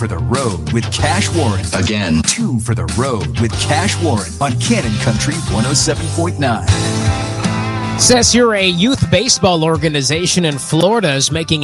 for the road with Cash Warren. Again. 2 for the road with Cash Warren on Cannon Country 107.9. Says here a youth baseball organization in Florida is making